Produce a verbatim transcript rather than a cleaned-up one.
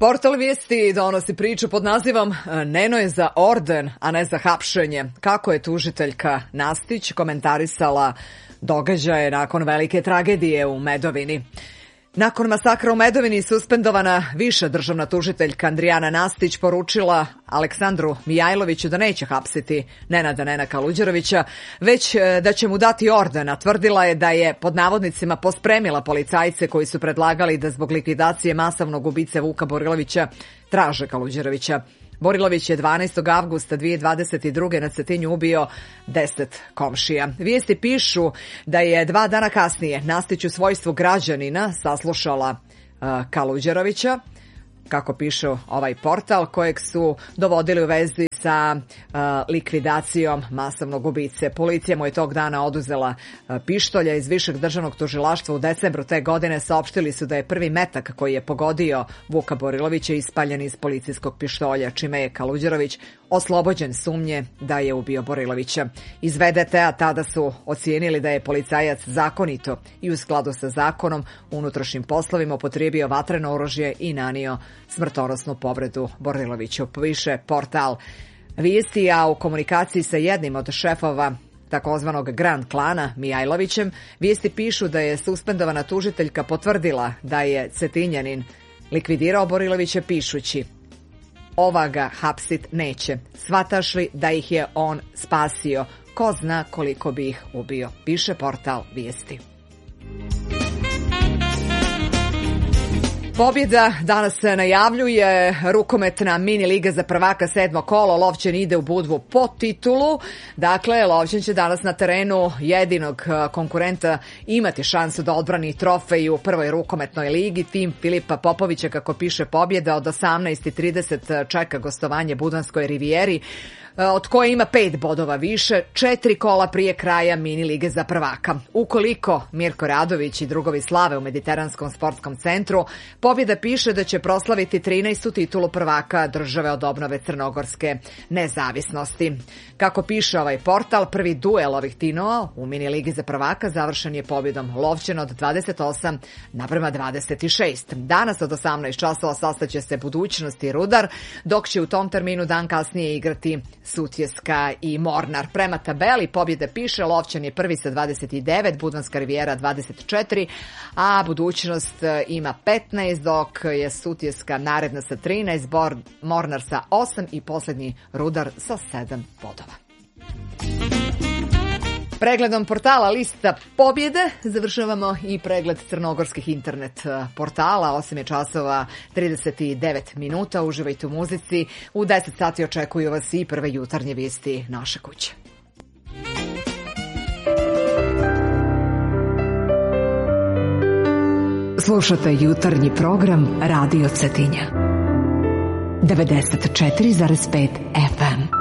Portal Vijesti donosi priču pod nazivom Neno je za orden, a ne za hapšenje. Kako je tužiteljka Nastić komentarisala događaje nakon velike tragedije u Medovini. Nakon masakra u Medovini suspendovana viša državna tužiteljka Andrijana Nastić poručila Aleksandru Mijajloviću da neće hapsiti Nenada Nena Kaluđerovića, već da će mu dati orden, a tvrdila je da je pod navodnicima pospremila policajce koji su predlagali da zbog likvidacije masovnog ubice Vuka Borilovića traže Kaluđerovića. Borilović je dvanaestog avgusta dve hiljade dvadeset druge na Cetinju ubio deset komšija. Vijesti pišu da je dva dana kasnije Nastić u svojstvu građanina saslušala uh, Kaluđerovića, kako piše ovaj portal, kojeg su dovodili u vezi sa uh, likvidacijom masovnog ubice. Policija mu je tog dana oduzela uh, pištolja iz Višeg državnog tužilaštva. U decembru te godine saopštili su da je prvi metak koji je pogodio Vuka Borilovića ispaljen iz policijskog pištolja, čime je Kaluđerović oslobođen sumnje da je ubio Borilovića. Iz V D T-a tada su ocijenili da je policajac zakonito i u skladu sa zakonom u unutrašnjim poslovima upotrijebio vatreno oružje i nanio smrtonosnu povredu Boriloviću. Piše portal Vijesti, a u komunikaciji sa jednim od šefova takozvanog Grand klana Mijajlovićem, Vijesti pišu da je suspendovana tužiteljka potvrdila da je Cetinjanin likvidirao Borilovića pišući: ova ga hapsit neće, shvataš li da ih je on spasio, ko zna koliko bi ih ubio, piše portal Vijesti. Pobjeda danas se najavljuje, rukometna mini liga za prvaka, sedmo kolo, Lovćen ide u Budvu po titulu. Dakle, Lovćen će danas na terenu jedinog konkurenta imati šansu da odbrani trofej u prvoj rukometnoj ligi. Tim Filipa Popovića, kako piše Pobjeda, od osamnaest i trideset čeka gostovanje Budanskoj rivijeri, od koje ima pet bodova više, četiri kola prije kraja mini lige za prvaka. Ukoliko Mirko Radović i drugovi slave u Mediteranskom sportskom centru, Pobjeda piše da će proslaviti trinaestu titulu prvaka države od obnove crnogorske nezavisnosti. Kako piše ovaj portal, prvi duel ovih timova u mini ligi za prvaka završen je pobjedom Lovćena od dvadeset osam naprema dvadeset šest. Danas od osamnaest časova sastaće se Budućnost i Rudar, dok će u tom terminu dan kasnije igrati Sutjeska i Mornar. Prema tabeli Pobjede piše Lovćen je prvi sa dvadeset devet, Budanska rivijera dvadeset četiri, a Budućnost ima petnaest, dok je Sutjeska naredna sa trinaest, Bor, Mornar sa osam i posljednji Rudar sa sedam bodova. Pregledom portala Lista Pobjede završavamo i pregled crnogorskih internet portala. osam je časova trideset devet minuta. Uživajte u muzici. U deset sati očekuju vas i prve jutarnje vijesti naše kuće. Slušate jutarnji program Radio Cetinja. devedeset četiri zarez pet F M.